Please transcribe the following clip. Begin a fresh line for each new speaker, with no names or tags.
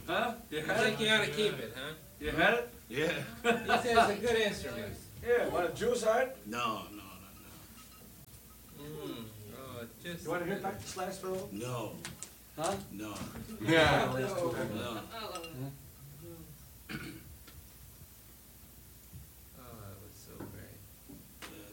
Huh? You
I
had
think
it?
you ought to keep it, huh?
You had it?
Yeah.
He says it's a good instrument.
Yeah, want a juice on it?
No.
Oh, just.
You want to hear Dr. Slash, Phil?
No.
Huh?
No.
Yeah.
No.